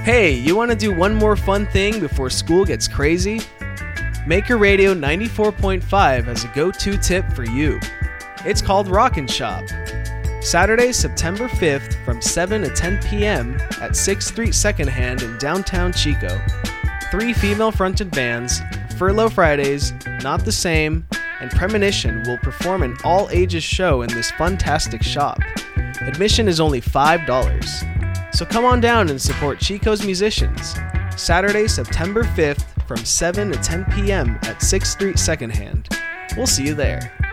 Hey, you want to do one more fun thing before school gets crazy? Maker Radio 94.5 has a go-to tip for you. It's called Rockin' Shop. Saturday, September 5th from 7 to 10 p.m. at 6th Street Secondhand in downtown Chico. 3 female-fronted bands, Furlough Fridays, Not the Same, and Premonition will perform an all-ages show in this fantastic shop. Admission is only $5. So come on down and support Chico's musicians. Saturday, September 5th from 7 to 10 p.m. at 6th Street Secondhand. We'll see you there.